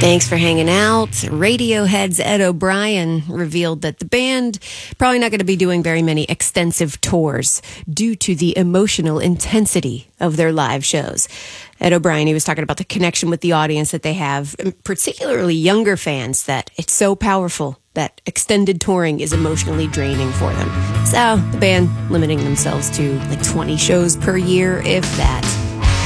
Thanks for hanging out. Radiohead's Ed O'Brien revealed that the band probably not going to be doing very many extensive tours due to the emotional intensity of their live shows. Ed O'Brien, he was talking about the connection with the audience that they have, particularly younger fans, that it's so powerful that extended touring is emotionally draining for them. So the band limiting themselves to like 20 shows per year, if that.